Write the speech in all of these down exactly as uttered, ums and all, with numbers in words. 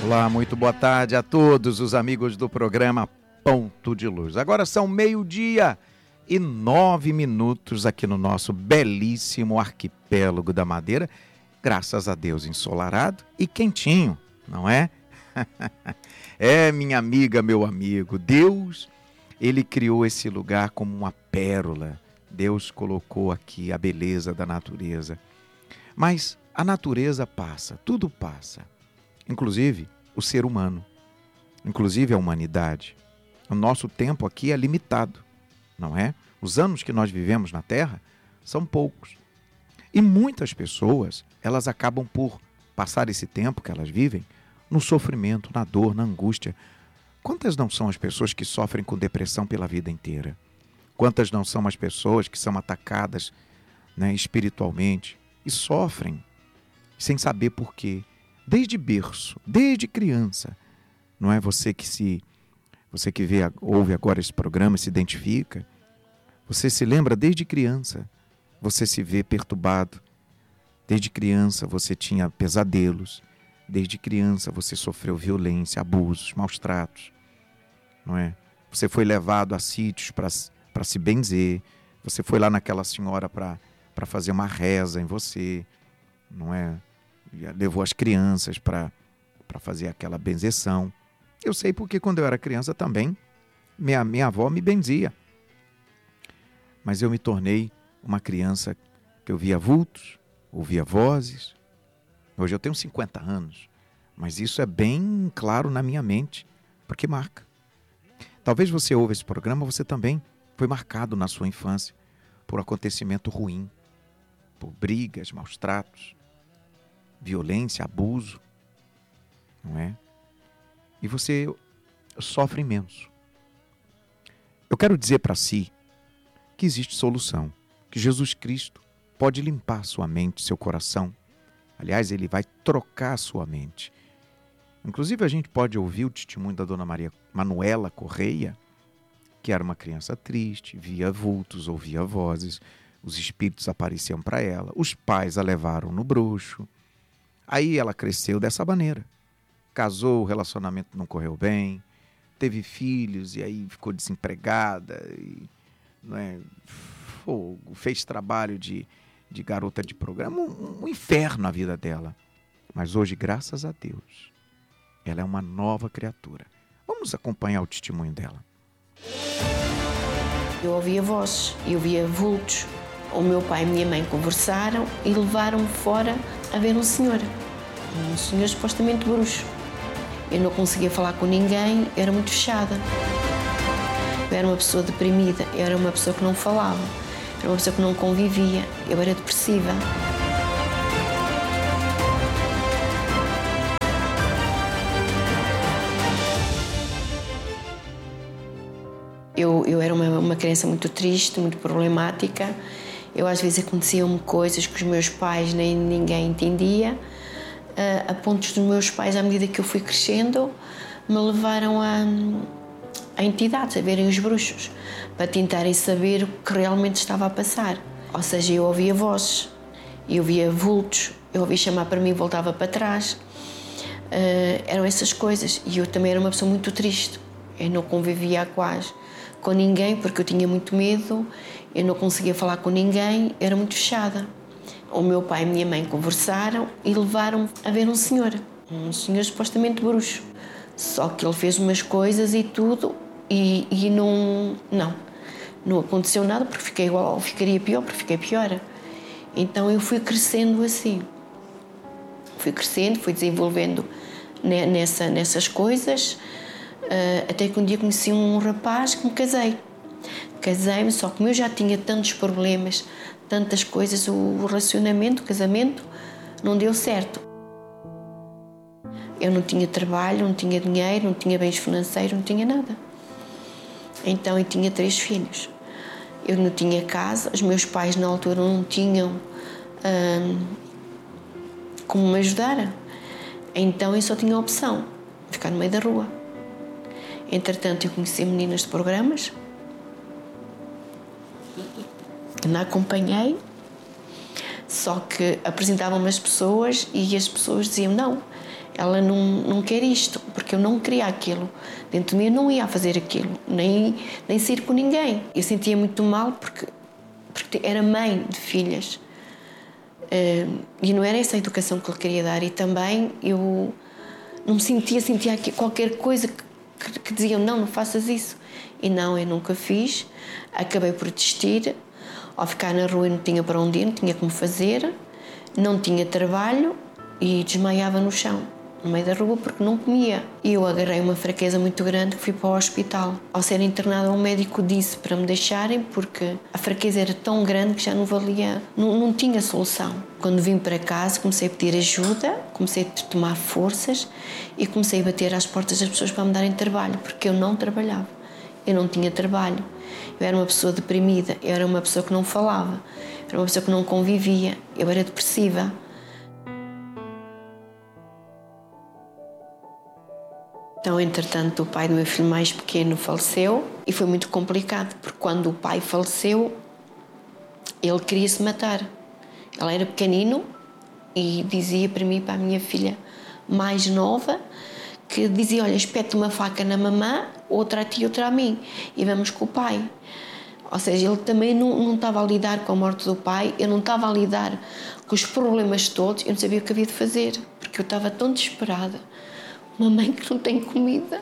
Olá, muito boa tarde a todos os amigos do programa Ponto de Luz. Agora são meio-dia e nove minutos aqui no nosso belíssimo arquipélago da Madeira. Graças a Deus ensolarado e quentinho, não é? É, minha amiga, meu amigo, Deus, Ele criou esse lugar como uma pérola. Deus colocou aqui a beleza da natureza. Mas a natureza passa, tudo passa. Inclusive o ser humano, inclusive a humanidade. O nosso tempo aqui é limitado, não é? Os anos que nós vivemos na Terra são poucos. E muitas pessoas, elas acabam por passar esse tempo que elas vivem no sofrimento, na dor, na angústia. Quantas não são as pessoas que sofrem com depressão pela vida inteira? Quantas não são as pessoas que são atacadas, né, espiritualmente e sofrem sem saber por quê? Desde berço, desde criança. Não é você que se você que vê, ouve agora esse programa, se identifica. Você se lembra desde criança. Você se vê perturbado. Desde criança você tinha pesadelos. Desde criança você sofreu violência, abusos, maus tratos. Não é? Você foi levado a sítios para para se benzer. Você foi lá naquela senhora para para fazer uma reza em você. Não é? Levou as crianças para para fazer aquela benzeção. Eu sei porque quando eu era criança também, minha, minha avó me benzia. Mas eu me tornei uma criança que eu via vultos, ouvia vozes. Hoje eu tenho cinquenta anos, mas isso é bem claro na minha mente, porque marca. Talvez você ouça esse programa, você também foi marcado na sua infância por acontecimento ruim, por brigas, maus tratos, violência, abuso, não é? E você sofre imenso. Eu quero dizer para si que existe solução, que Jesus Cristo pode limpar sua mente, seu coração. Aliás, Ele vai trocar a sua mente. Inclusive, a gente pode ouvir o testemunho da dona Maria Manuela Correia, que era uma criança triste, via vultos, ouvia vozes, os espíritos apareciam para ela, os pais a levaram no bruxo. Aí ela cresceu dessa maneira. Casou, o relacionamento não correu bem, teve filhos e aí ficou desempregada, e, não é, fogo, fez trabalho de, de garota de programa, um, um inferno a vida dela. Mas hoje, graças a Deus, ela é uma nova criatura. Vamos acompanhar o testemunho dela. Eu ouvia vozes, eu via vultos. O meu pai e a minha mãe conversaram e levaram-me fora a ver um senhor. Um senhor supostamente bruxo. Eu não conseguia falar com ninguém, eu era muito fechada. Eu era uma pessoa deprimida, eu era uma pessoa que não falava, era uma pessoa que não convivia, eu era depressiva. Eu, eu era uma, uma criança muito triste, muito problemática. Eu às vezes aconteciam-me coisas que os meus pais nem ninguém entendia. A pontos dos meus pais, à medida que eu fui crescendo, me levaram a, a entidades, a verem os bruxos, para tentarem saber o que realmente estava a passar. Ou seja, eu ouvia vozes, eu via vultos, eu ouvia chamar para mim e voltava para trás. Uh, eram essas coisas. E eu também era uma pessoa muito triste. Eu não convivia quase com ninguém porque eu tinha muito medo, eu não conseguia falar com ninguém, era muito fechada. O meu pai e a minha mãe conversaram e levaram-me a ver um senhor, um senhor supostamente bruxo. Só que ele fez umas coisas e tudo e, e não, não, não aconteceu nada porque fiquei igual, ficaria pior porque fiquei pior. Então eu fui crescendo assim, fui crescendo, fui desenvolvendo nessa, nessas coisas, até que um dia conheci um rapaz que me casei. Casei-me, só que como eu já tinha tantos problemas, tantas coisas, o relacionamento, o casamento, não deu certo. Eu não tinha trabalho, não tinha dinheiro, não tinha bens financeiros, não tinha nada. Então eu tinha três filhos. Eu não tinha casa, os meus pais na altura não tinham hum, como me ajudar. Então eu só tinha a opção, ficar no meio da rua. Entretanto eu conheci meninas de programas, que não acompanhei, só que apresentavam-me as pessoas e as pessoas diziam não, ela não, não quer isto, porque eu não queria aquilo. Dentro de mim eu não ia fazer aquilo, nem, nem sair com ninguém. Eu sentia muito mal porque, porque era mãe de filhas. Uh, e não era essa a educação que eu queria dar. E também eu não me sentia, sentia aqui qualquer coisa que, que, que diziam, não, não faças isso. E não, eu nunca fiz. Acabei por desistir. Ao ficar na rua eu não tinha para onde ir, não tinha como fazer. Não tinha trabalho e desmaiava no chão, no meio da rua, porque não comia. E eu agarrei uma fraqueza muito grande que fui para o hospital. Ao ser internada, o médico disse para me deixarem, porque a fraqueza era tão grande que já não valia, não, não tinha solução. Quando vim para casa, comecei a pedir ajuda, comecei a tomar forças e comecei a bater às portas das pessoas para me darem trabalho, porque eu não trabalhava, eu não tinha trabalho. Eu era uma pessoa deprimida, eu era uma pessoa que não falava, eu era uma pessoa que não convivia, eu era depressiva. Então, entretanto, o pai do meu filho mais pequeno faleceu e foi muito complicado, porque quando o pai faleceu, ele queria se matar. Ele era pequenino e dizia para mim, para a minha filha mais nova, que dizia, olha, espete uma faca na mamã, outra a ti e outra a mim, e vamos com o pai. Ou seja, ele também não, não estava a lidar com a morte do pai, eu não estava a lidar com os problemas todos, eu não sabia o que havia de fazer, porque eu estava tão desesperada. Uma mãe que não tem comida,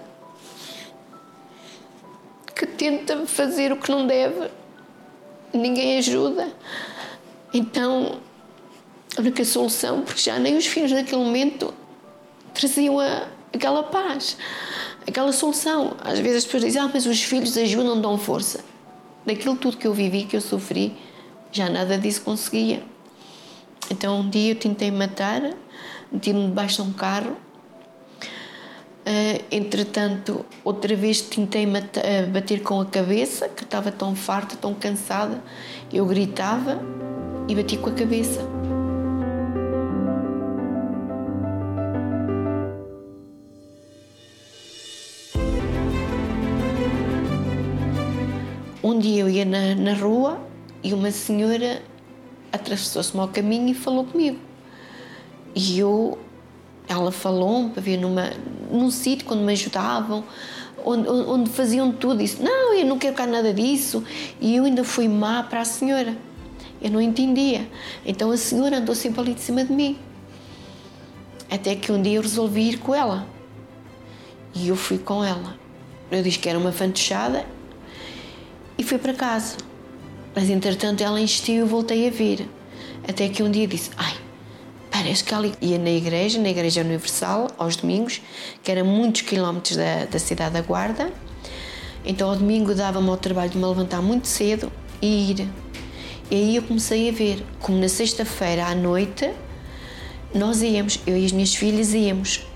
que tenta fazer o que não deve, ninguém ajuda. Então, a única solução, porque já nem os filhos naquele momento traziam a, aquela paz, aquela solução. Às vezes as pessoas dizem, ah, mas os filhos ajudam, dão força. Daquilo tudo que eu vivi, que eu sofri, já nada disso conseguia. Então um dia eu tentei matar, meti-me debaixo de um carro. Uh, entretanto, outra vez tentei matar, uh, bater com a cabeça, que estava tão farta, tão cansada. Eu gritava e bati com a cabeça. Um dia eu ia na, na rua e uma senhora atravessou-se-me ao caminho e falou comigo. E eu, ela falou-me para ver numa, num sítio quando me ajudavam, onde, onde faziam tudo. Disse, não, eu não quero cá nada disso. E eu ainda fui má para a senhora. Eu não entendia. Então a senhora andou sempre ali de cima de mim. Até que um dia eu resolvi ir com ela. E eu fui com ela. Eu disse que era uma fantochada e fui para casa. Mas entretanto ela insistiu e eu voltei a vir. Até que um dia disse, ai, parece que ela ia na igreja, na Igreja Universal, aos domingos, que era muitos quilómetros da, da cidade da Guarda. Então ao domingo dava-me ao trabalho de me levantar muito cedo e ir. E aí eu comecei a ver, como na sexta-feira à noite, nós íamos, eu e as minhas filhas íamos